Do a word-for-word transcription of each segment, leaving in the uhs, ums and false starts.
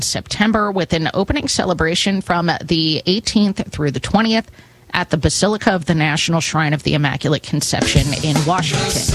September with an opening celebration from the eighteenth through the twentieth at the Basilica of the National Shrine of the Immaculate Conception in Washington.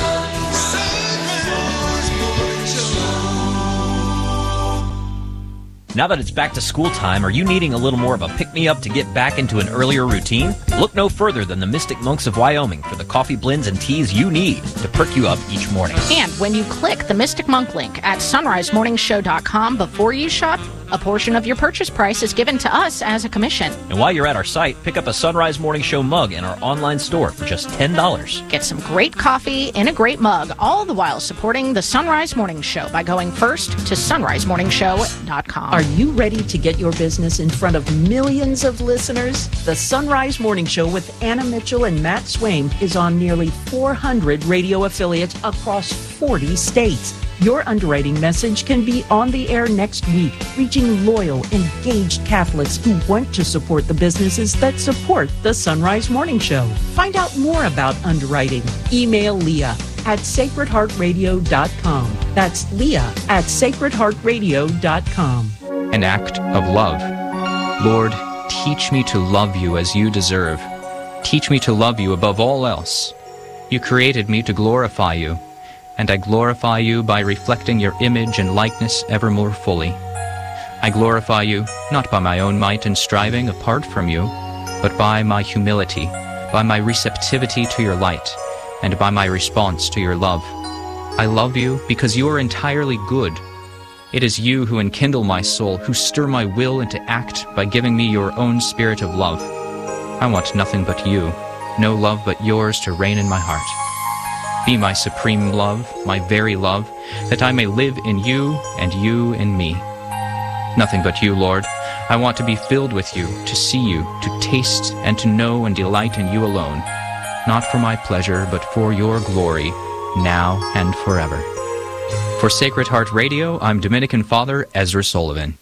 Now that it's back to school time, are you needing a little more of a pick-me-up to get back into an earlier routine? Look no further than the Mystic Monks of Wyoming for the coffee blends and teas you need to perk you up each morning. And when you click the Mystic Monk link at sunrise morning show dot com before you shop, a portion of your purchase price is given to us as a commission. And while you're at our site, pick up a Sunrise Morning Show mug in our online store for just ten dollars. Get some great coffee in a great mug, all the while supporting the Sunrise Morning Show by going first to sunrise morning show dot com. Are you ready to get your business in front of millions of listeners? The Sunrise Morning Show with Anna Mitchell and Matt Swaim is on nearly four hundred radio affiliates across forty states. Your underwriting message can be on the air next week, reaching loyal, engaged Catholics who want to support the businesses that support the Sunrise Morning Show. Find out more about underwriting. Email Leah at sacred heart radio dot com. That's Leah at sacred heart radio dot com. An act of love. Lord, teach me to love you as you deserve. Teach me to love you above all else. You created me to glorify you, and I glorify you by reflecting your image and likeness ever more fully. I glorify you not by my own might and striving apart from you, but by my humility, by my receptivity to your light, and by my response to your love. I love you because you are entirely good. It is you who enkindle my soul, who stir my will into act by giving me your own spirit of love. I want nothing but you, no love but yours to reign in my heart. Be my supreme love, my very love, that I may live in you and you in me. Nothing but you, Lord. I want to be filled with you, to see you, to taste and to know and delight in you alone, not for my pleasure, but for your glory, now and forever. For Sacred Heart Radio, I'm Dominican Father Ezra Sullivan.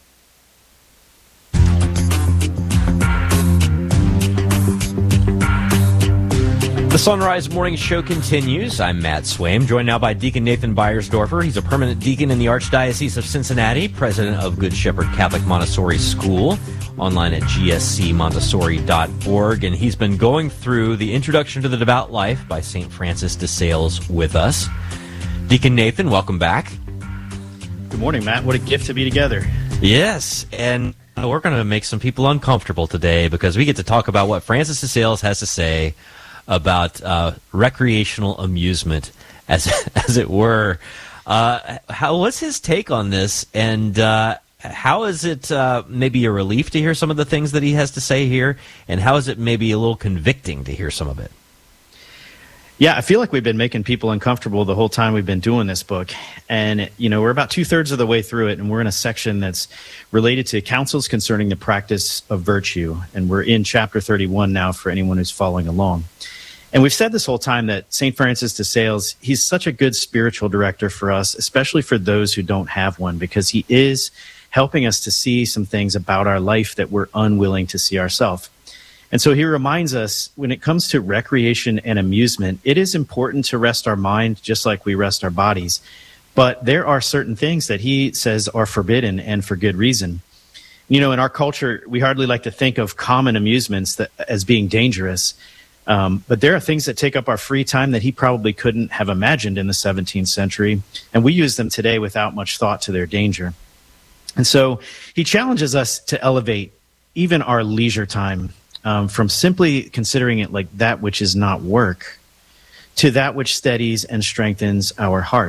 The Sunrise Morning Show continues. I'm Matt Swaim, joined now by Deacon Nathan Beiersdorfer. He's a permanent deacon in the Archdiocese of Cincinnati, president of Good Shepherd Catholic Montessori School, online at g s c montessori dot org. And he's been going through the Introduction to the Devout Life by Saint Francis de Sales with us. Deacon Nathan, welcome back. Good morning, Matt. What a gift to be together. Yes, and we're going to make some people uncomfortable today because we get to talk about what Francis de Sales has to say about uh, recreational amusement, as as it were. Uh, how what's his take on this, and uh, how is it uh, maybe a relief to hear some of the things that he has to say here, and how is it maybe a little convicting to hear some of it? Yeah, I feel like we've been making people uncomfortable the whole time we've been doing this book. And, you know, we're about two-thirds of the way through it, and we're in a section that's related to counsels concerning the practice of virtue. And we're in chapter thirty-one now for anyone who's following along. And we've said this whole time that Saint Francis de Sales, he's such a good spiritual director for us, especially for those who don't have one, because he is helping us to see some things about our life that we're unwilling to see ourselves. And so he reminds us, when it comes to recreation and amusement, it is important to rest our mind just like we rest our bodies. But there are certain things that he says are forbidden, and for good reason. You know, in our culture, we hardly like to think of common amusements that, as being dangerous. Um, but there are things that take up our free time that he probably couldn't have imagined in the seventeenth century. And we use them today without much thought to their danger. And so he challenges us to elevate even our leisure time um, from simply considering it like that which is not work to that which steadies and strengthens our heart.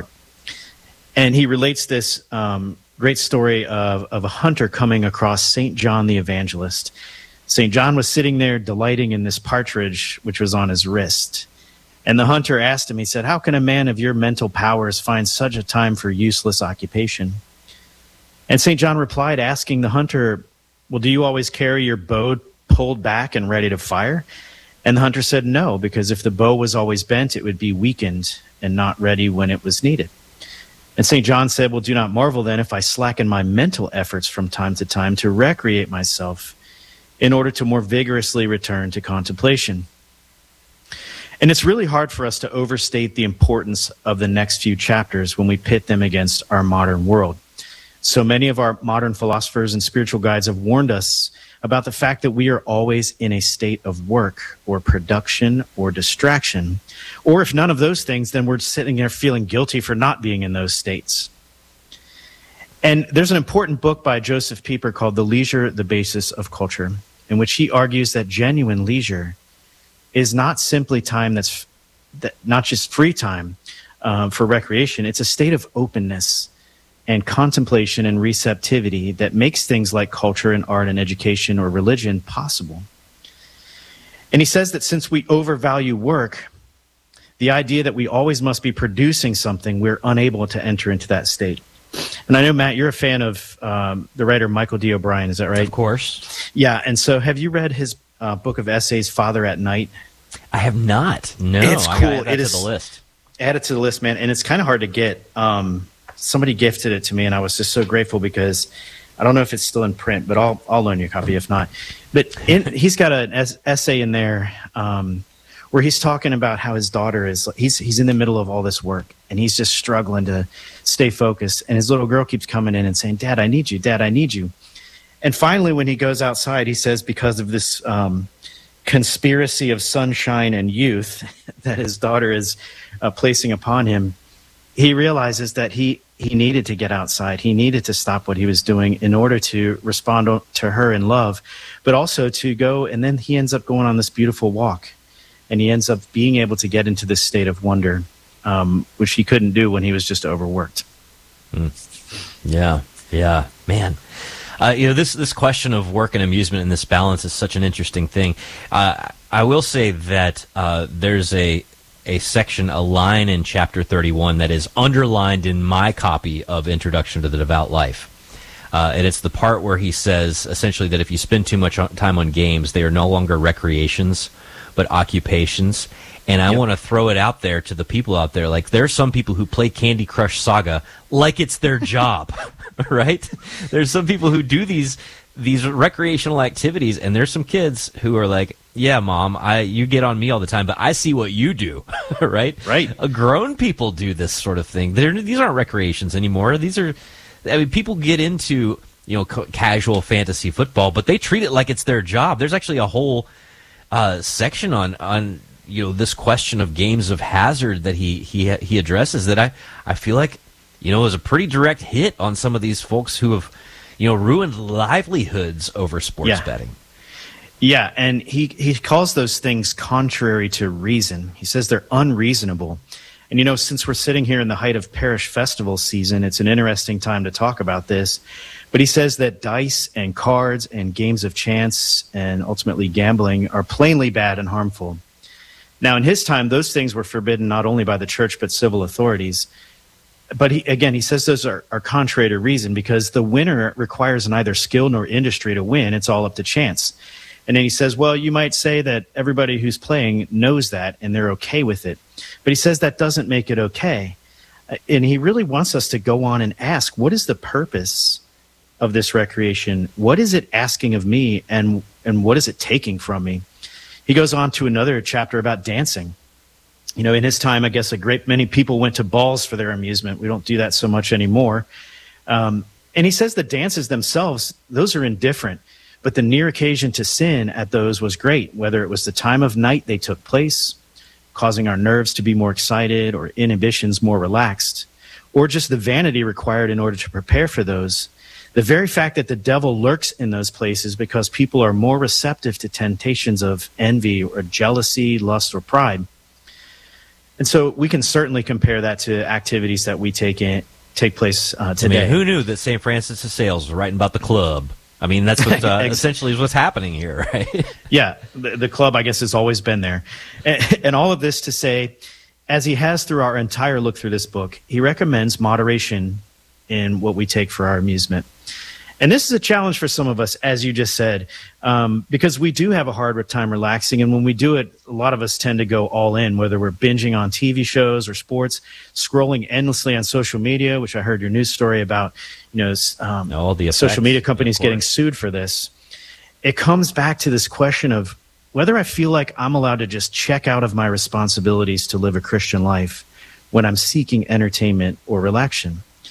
And he relates this um, great story of, of a hunter coming across Saint John the Evangelist. Saint John was sitting there delighting in this partridge which was on his wrist. And the hunter asked him, he said, "How can a man of your mental powers find such a time for useless occupation?" And Saint John replied, asking the hunter, "Well, do you always carry your bow pulled back and ready to fire?" And the hunter said, "No, because if the bow was always bent, it would be weakened and not ready when it was needed." And Saint John said, "Well, do not marvel then if I slacken my mental efforts from time to time to recreate myself in order to more vigorously return to contemplation." And it's really hard for us to overstate the importance of the next few chapters when we pit them against our modern world. So many of our modern philosophers and spiritual guides have warned us about the fact that we are always in a state of work or production or distraction. Or if none of those things, then we're sitting there feeling guilty for not being in those states. And there's an important book by Joseph Pieper called The Leisure, the Basis of Culture, in which he argues that genuine leisure is not simply time that's that, not just free time uh, for recreation. It's a state of openness and contemplation and receptivity that makes things like culture and art and education or religion possible. And he says that since we overvalue work, the idea that we always must be producing something, we're unable to enter into that state. And I know, Matt, you're a fan of um, the writer Michael D. O'Brien, is that right? Of course. Yeah, and so have you read his uh, book of essays, Father at Night? I have not. No, it's I cool. gotta add that it to is the list. Add it to the list, man. And it's kind of hard to get. Um, somebody gifted it to me, and I was just so grateful because I don't know if it's still in print, but I'll I'll loan you a copy if not. But in, he's got an es- essay in there um, where he's talking about how his daughter is. He's he's in the middle of all this work, and he's just struggling to stay focused. And his little girl keeps coming in and saying, "Dad, I need you. Dad, I need you." And finally, when he goes outside, he says, because of this um, conspiracy of sunshine and youth that his daughter is uh, placing upon him, he realizes that he, he needed to get outside. He needed to stop what he was doing in order to respond to her in love, but also to go. And then he ends up going on this beautiful walk, and he ends up being able to get into this state of wonder, um, which he couldn't do when he was just overworked. Mm. Yeah, yeah, man. Uh, you know, this this question of work and amusement and this balance is such an interesting thing. Uh, I will say that uh, there's a a section, a line in chapter thirty-one that is underlined in my copy of Introduction to the Devout Life. Uh, and it's the part where he says, essentially, that if you spend too much time on games, they are no longer recreations, but occupations. And I yep. want to throw it out there to the people out there. Like, there are some people who play Candy Crush Saga like it's their job, right? There's some people who do these these recreational activities, and there's some kids who are like, yeah, Mom, I you get on me all the time, but I see what you do, right? Right. Uh, grown people do this sort of thing. They're, these aren't recreations anymore. These are, I mean, people get into, you know, ca- casual fantasy football, but they treat it like it's their job. There's actually a whole uh, section on on you know this question of games of hazard that he he he addresses that I I feel like you know is a pretty direct hit on some of these folks who have you know ruined livelihoods over sports yeah. betting. Yeah, and he he calls those things contrary to reason. He says they're unreasonable. And you know, since we're sitting here in the height of parish festival season, it's an interesting time to talk about this. But he says that dice and cards and games of chance and ultimately gambling are plainly bad and harmful. Now, in his time, those things were forbidden not only by the church but civil authorities. But he, again, he says those are, are contrary to reason because the winner requires neither skill nor industry to win. It's all up to chance. And then he says, well, you might say that everybody who's playing knows that and they're okay with it. But he says that doesn't make it okay. And he really wants us to go on and ask, what is the purpose of this recreation? What is it asking of me, and and what is it taking from me? He goes on to another chapter about dancing. You know, in his time, I guess a great many people went to balls for their amusement. We don't do that so much anymore. Um, and he says the dances themselves, those are indifferent. But the near occasion to sin at those was great, whether it was the time of night they took place, causing our nerves to be more excited or inhibitions more relaxed, or just the vanity required in order to prepare for those. The very fact that the devil lurks in those places because people are more receptive to temptations of envy or jealousy, lust, or pride. And so we can certainly compare that to activities that we take in, take place uh, today. I mean, who knew that Saint Francis de Sales was writing about the club? I mean, that's what uh, essentially is what's happening here, right? Yeah, the, the club, I guess, has always been there. And, and all of this to say, as he has through our entire look through this book, he recommends moderation in what we take for our amusement. And this is a challenge for some of us, as you just said, um, because we do have a hard time relaxing. And when we do it, a lot of us tend to go all in, whether we're binging on T V shows or sports, scrolling endlessly on social media, which I heard your news story about, you know, um, all the effects, social media companies getting sued for this. It comes back to this question of whether I feel like I'm allowed to just check out of my responsibilities to live a Christian life when I'm seeking entertainment or relaxation.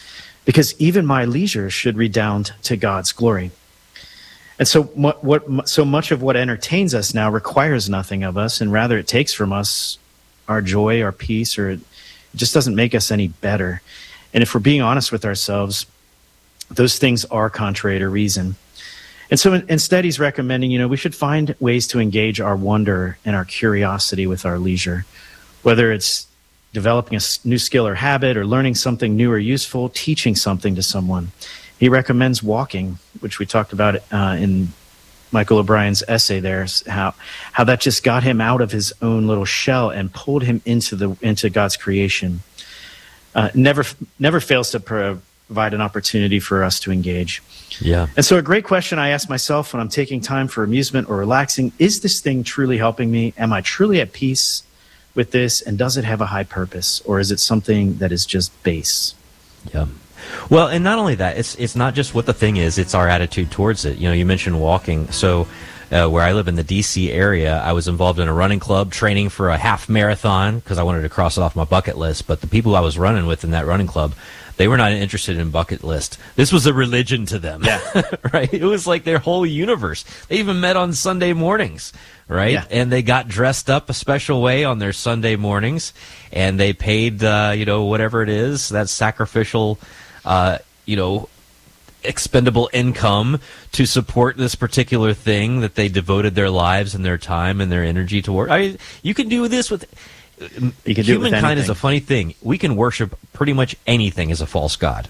because even my leisure should redound to God's glory. And so what, what, so much of what entertains us now requires nothing of us, and rather it takes from us our joy, our peace, or it just doesn't make us any better. And if we're being honest with ourselves, those things are contrary to reason. And so instead, he's recommending, you know, we should find ways to engage our wonder and our curiosity with our leisure, whether it's developing a new skill or habit, or learning something new or useful, teaching something to someone. He recommends walking, which we talked about uh, in Michael O'Brien's essay there, how how that just got him out of his own little shell and pulled him into the into God's creation. Uh, never never fails to provide an opportunity for us to engage. Yeah. And so a great question I ask myself when I'm taking time for amusement or relaxing, is this thing truly helping me? Am I truly at peace with this? And does it have a high purpose? Or is it something that is just base? Yeah. Well, and not only that, it's it's not just what the thing is, it's our attitude towards it. You know, you mentioned walking. So uh, where I live in the D C area, I was involved in a running club, training for a half marathon because I wanted to cross it off my bucket list. But the people I was running with in that running club, they were not interested in bucket list. This was a religion to them. Yeah. Right? It was like their whole universe. They even met on Sunday mornings, right? Yeah. And they got dressed up a special way on their Sunday mornings, and they paid, uh, you know, whatever it is, that sacrificial, uh, you know, expendable income to support this particular thing that they devoted their lives and their time and their energy toward. I mean, you can do this with... You can do it with Humankind is anything. a funny thing. We can worship pretty much anything as a false god.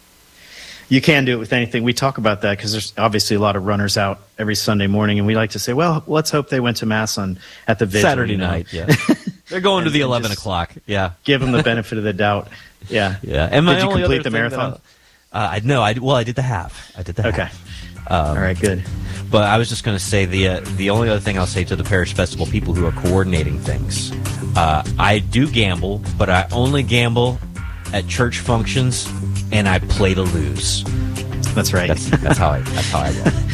You can do it with anything. We talk about that because there's obviously a lot of runners out every Sunday morning, and we like to say, well, let's hope they went to Mass on at the vigil. Saturday you know? night, yeah. They're going to And- the and eleven just o'clock, yeah. Give them the benefit of the doubt. Yeah. Yeah. And my Did you only complete other the thing marathon? that I- Uh, I no, I well, I did the half. I did the Okay. half. Um, All right, good. But I was just going to say the uh, the only other thing I'll say to the parish festival people who are coordinating things. Uh, I do gamble, but I only gamble at church functions, and I play to lose. That's right. That's that's how I that's how I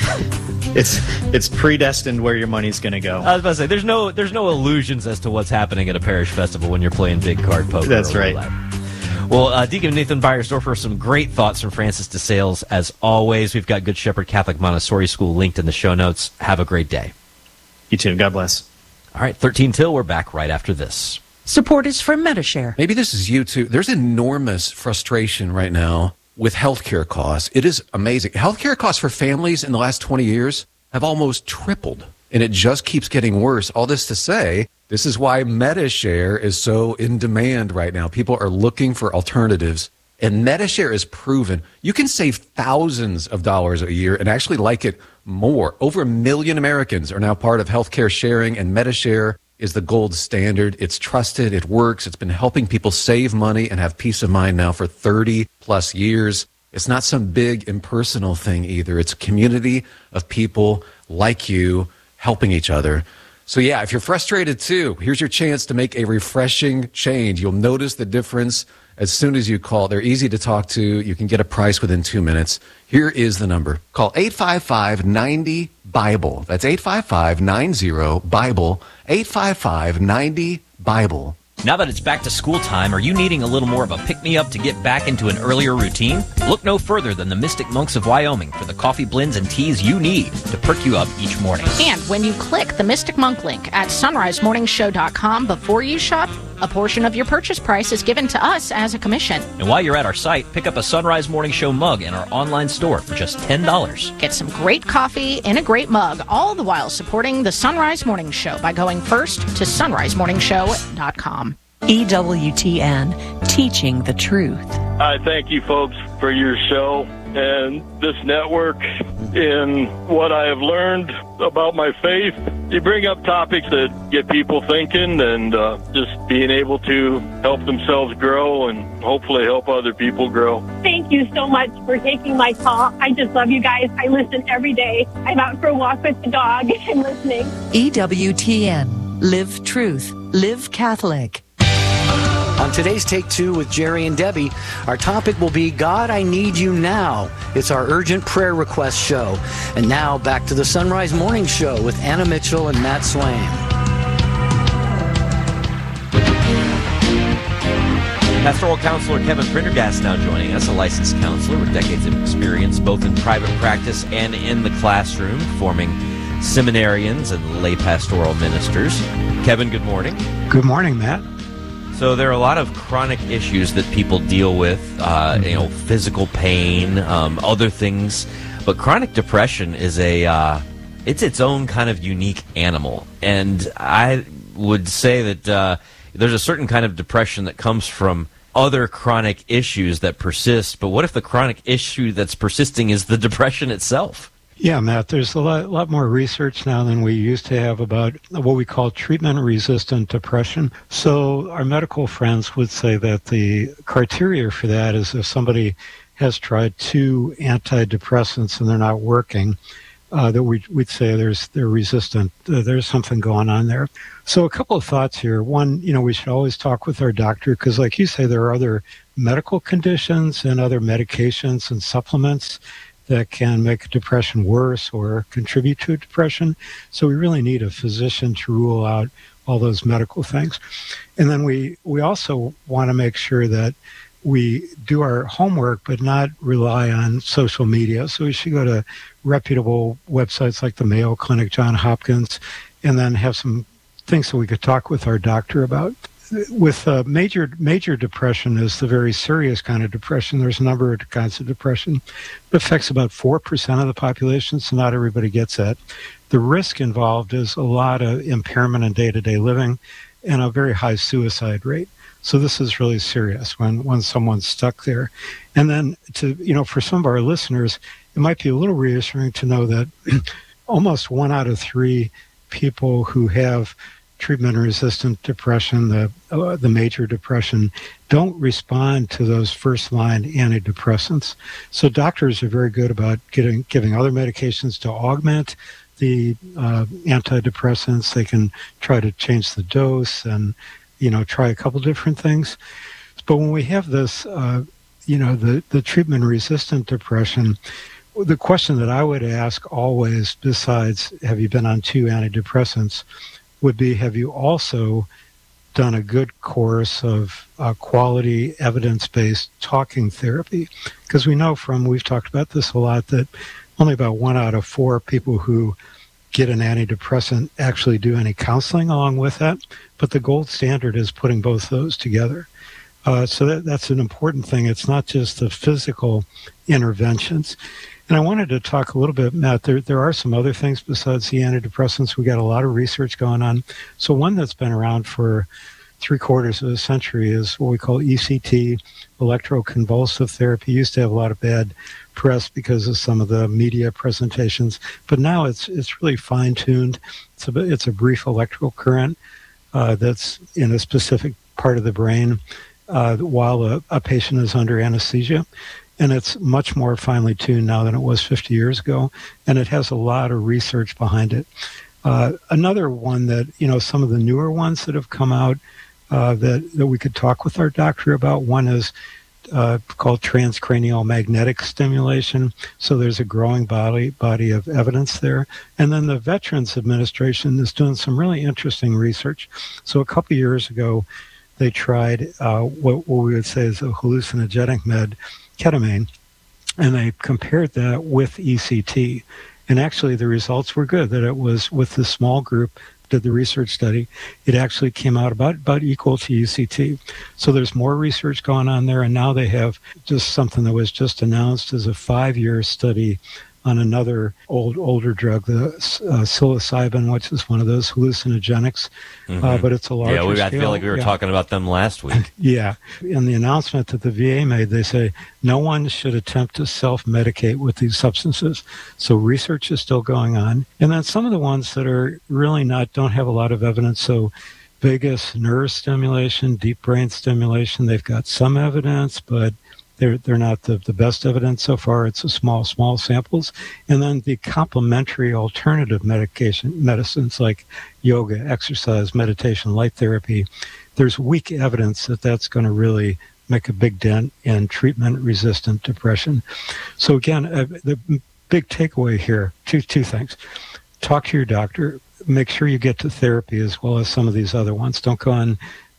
roll. It's it's predestined where your money's going to go. I was about to say there's no there's no illusions as to what's happening at a parish festival when you're playing big card poker. That's or right. roulette. Well, uh, Deacon Nathan Beiersdorfer, some great thoughts from Francis de Sales. As always, we've got Good Shepherd Catholic Montessori School linked in the show notes. Have a great day. You too. God bless. All right, thirteen till. We're back right after this. Support is from MediShare. Maybe this is you too. There's enormous frustration right now with healthcare costs. It is amazing. Healthcare costs for families in the last twenty years have almost tripled, and it just keeps getting worse. All this to say, this is why MediShare is so in demand right now. People are looking for alternatives, and MediShare is proven you can save thousands of dollars a year and actually like it more. Over a million Americans are now part of healthcare sharing, and MediShare is the gold standard. It's trusted. It works. It's been helping people save money and have peace of mind now for thirty plus years. It's not some big impersonal thing either. It's a community of people like you helping each other. So yeah, if you're frustrated too, here's your chance to make a refreshing change. You'll notice the difference as soon as you call. They're easy to talk to. You can get a price within two minutes. Here is the number. Call eight five five, nine zero, BIBLE. That's eight five five, nine zero, BIBLE. eight five five, nine zero, BIBLE. Now that it's back to school time, are you needing a little more of a pick-me-up to get back into an earlier routine? Look no further than the Mystic Monks of Wyoming for the coffee blends and teas you need to perk you up each morning. And when you click the Mystic Monk link at sunrise morning show dot com before you shop, a portion of your purchase price is given to us as a commission. And while you're at our site, pick up a Sunrise Morning Show mug in our online store for just ten dollars. Get some great coffee in a great mug, all the while supporting the Sunrise Morning Show by going first to sunrise morning show dot com. E W T N, teaching the truth. I thank you folks for your show and this network and what I have learned about my faith. You bring up topics that get people thinking and uh, just being able to help themselves grow and hopefully help other people grow. Thank you so much for taking my call. I just love you guys. I listen every day. I'm out for a walk with the dog and listening. E W T N, live truth, live Catholic. On today's Take Two with Jerry and Debbie, our topic will be God, I Need You Now. It's our urgent prayer request show. And now back to the Sunrise Morning Show with Anna Mitchell and Matt Swain. Pastoral counselor Kevin Prendergast now joining us, a licensed counselor with decades of experience both in private practice and in the classroom, forming seminarians and lay pastoral ministers. Kevin, good morning. Good morning, Matt. So there are a lot of chronic issues that people deal with, uh, you know, physical pain, um, other things, but chronic depression is a, uh, it's its own kind of unique animal. And I would say that uh, there's a certain kind of depression that comes from other chronic issues that persist, but what if the chronic issue that's persisting is the depression itself? Yeah, Matt, there's a lot, lot more research now than we used to have about what we call treatment-resistant depression. So our medical friends would say that the criteria for that is if somebody has tried two antidepressants and they're not working, uh, that we, we'd say there's they're resistant. Uh, there's something going on there. So a couple of thoughts here. One, you know, we should always talk with our doctor because, like you say, there are other medical conditions and other medications and supplements that can make depression worse or contribute to depression. So we really need a physician to rule out all those medical things. And then we, we also want to make sure that we do our homework but not rely on social media. So we should go to reputable websites like the Mayo Clinic, Johns Hopkins, and then have some things that we could talk with our doctor about. With uh, major major depression is the very serious kind of depression. There's a number of kinds of depression. It affects about four percent of the population, so not everybody gets that. The risk involved is a lot of impairment in day-to-day living and a very high suicide rate. So this is really serious when, when someone's stuck there. And then, to you know, for some of our listeners, it might be a little reassuring to know that almost one out of three people who have treatment-resistant depression, the uh, the major depression, don't respond to those first-line antidepressants. So doctors are very good about getting giving other medications to augment the uh, antidepressants. They can try to change the dose and, you know, try a couple different things. But when we have this, uh, you know, the, the treatment-resistant depression, the question that I would ask always, besides have you been on two antidepressants, would be, have you also done a good course of uh, quality evidence-based talking therapy? Because we know from, we've talked about this a lot, that only about one out of four people who get an antidepressant actually do any counseling along with that. But the gold standard is putting both those together. Uh, so that, that's an important thing. It's not just the physical interventions. And I wanted to talk a little bit, Matt, there, there are some other things besides the antidepressants. We got a lot of research going on. So one that's been around for three quarters of a century is what we call E C T, electroconvulsive therapy. Used to have a lot of bad press because of some of the media presentations, but now it's it's really fine-tuned. It's a, it's a brief electrical current uh, that's in a specific part of the brain uh, while a, a patient is under anesthesia. And it's much more finely tuned now than it was fifty years ago. And it has a lot of research behind it. Uh, another one that, you know, some of the newer ones that have come out uh, that, that we could talk with our doctor about, one is uh, called transcranial magnetic stimulation. So there's a growing body, body of evidence there. And then the Veterans Administration is doing some really interesting research. So a couple years ago, they tried uh, what, what we would say is a hallucinogenic med, ketamine, and they compared that with E C T. And actually the results were good, that it was with the small group did the research study, it actually came out about, about equal to E C T. So there's more research going on there, and now they have just something that was just announced as a five-year study on another old older drug, the uh, psilocybin, which is one of those hallucinogenics, mm-hmm. uh, but it's a larger Yeah, we, I scale. feel like we were yeah. talking about them last week. Yeah. In the announcement that the V A made, they say no one should attempt to self-medicate with these substances. So research is still going on. And then some of the ones that are really not, don't have a lot of evidence. So vagus nerve stimulation, deep brain stimulation, they've got some evidence, but They're, they're not the, the best evidence so far. It's a small, small samples. And then the complementary alternative medication, medicines like yoga, exercise, meditation, light therapy, there's weak evidence that that's going to really make a big dent in treatment-resistant depression. So again, uh, the big takeaway here, two, two things. Talk to your doctor. Make sure you get to therapy as well as some of these other ones. Don't go on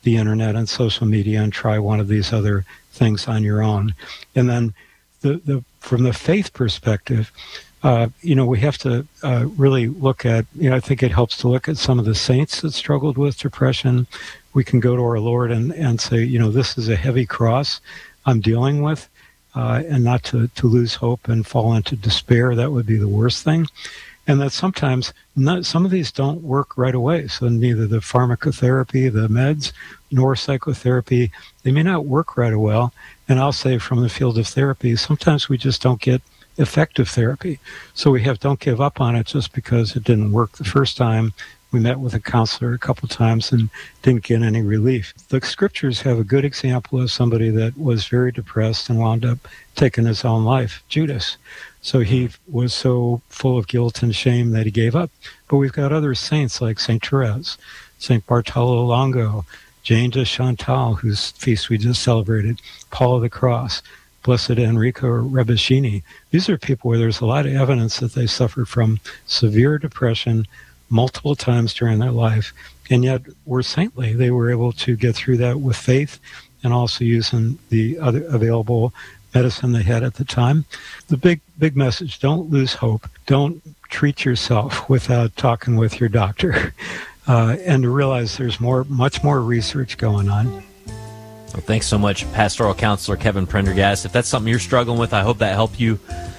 the internet and social media and try one of these other things on your own. And then the, the from the faith perspective, uh, you know, we have to uh, really look at, you know, I think it helps to look at some of the saints that struggled with depression. We can go to our Lord and, and say, you know, this is a heavy cross I'm dealing with, uh, and not to, to lose hope and fall into despair. That would be the worst thing. And that sometimes not, some of these don't work right away. So neither the pharmacotherapy, the meds, nor psychotherapy, they may not work right away. And I'll say from the field of therapy, sometimes we just don't get effective therapy. So we have don't give up on it just because it didn't work the first time. We met with a counselor a couple times and didn't get any relief. The scriptures have a good example of somebody that was very depressed and wound up taking his own life, Judas. So he was so full of guilt and shame that he gave up. But we've got other saints like Saint Therese, Saint Bartolo Longo, Jane de Chantal, whose feast we just celebrated, Paul of the Cross, Blessed Enrico Rebuscini. These are people where there's a lot of evidence that they suffered from severe depression multiple times during their life, and yet were saintly. They were able to get through that with faith and also using the other available medicine they had at the time. The big, big message, don't lose hope. Don't treat yourself without talking with your doctor. Uh, and to realize there's more, much more research going on. Well, thanks so much, Pastoral Counselor Kevin Prendergast. If that's something you're struggling with, I hope that helped you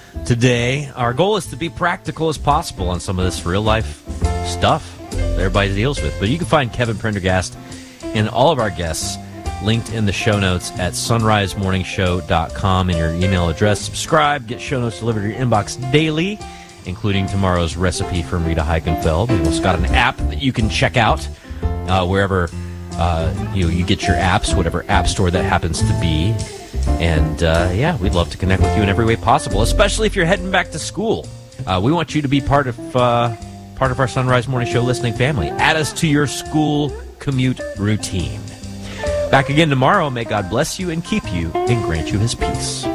today. Our goal is to be practical as possible on some of this real-life stuff that everybody deals with. But you can find Kevin Prendergast and all of our guests linked in the show notes at sunrise morning show dot com in your email address. Subscribe, get show notes delivered to your inbox daily, including tomorrow's recipe from Rita Heikenfeld. We've also got an app that you can check out uh, wherever uh, you, you get your apps, whatever app store that happens to be. And, uh, yeah, we'd love to connect with you in every way possible, especially if you're heading back to school. Uh, we want you to be part of uh, part of our Sunrise Morning Show listening family. Add us to your school commute routine. Back again tomorrow. May God bless you and keep you and grant you his peace.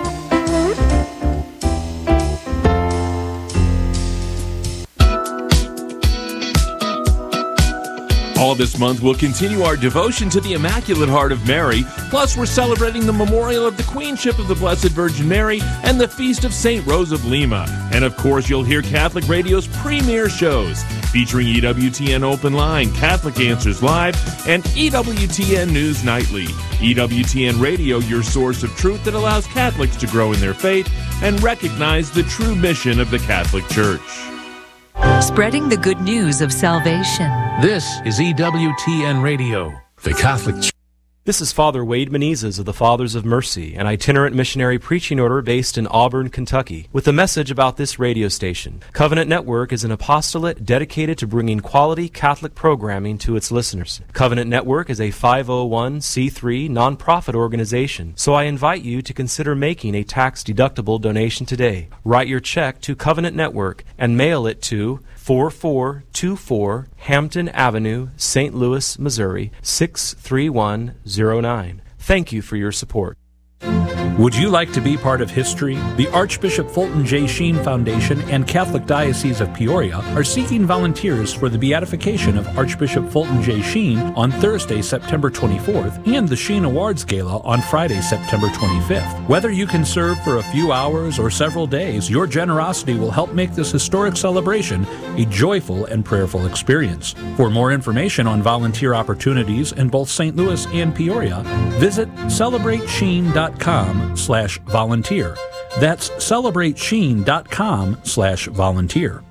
All this month, we'll continue our devotion to the Immaculate Heart of Mary. Plus, we're celebrating the memorial of the Queenship of the Blessed Virgin Mary and the Feast of Saint Rose of Lima. And, of course, you'll hear Catholic Radio's premier shows featuring E W T N Open Line, Catholic Answers Live, and E W T N News Nightly. E W T N Radio, your source of truth that allows Catholics to grow in their faith and recognize the true mission of the Catholic Church. Spreading the good news of salvation. This is E W T N Radio, the Catholic Church. This is Father Wade Menezes of the Fathers of Mercy, an itinerant missionary preaching order based in Auburn, Kentucky, with a message about this radio station. Covenant Network is an apostolate dedicated to bringing quality Catholic programming to its listeners. Covenant Network is a five oh one c three nonprofit organization, so I invite you to consider making a tax-deductible donation today. Write your check to Covenant Network and mail it to four four two four Hampton Avenue, Saint Louis, Missouri, six three one zero nine. Thank you for your support. Would you like to be part of history? The Archbishop Fulton J. Sheen Foundation and Catholic Diocese of Peoria are seeking volunteers for the beatification of Archbishop Fulton J. Sheen on Thursday, September twenty-fourth, and the Sheen Awards Gala on Friday, September twenty-fifth. Whether you can serve for a few hours or several days, your generosity will help make this historic celebration a joyful and prayerful experience. For more information on volunteer opportunities in both Saint Louis and Peoria, visit celebrate sheen dot com slash volunteer. That's celebrate sheen dot com slash volunteer.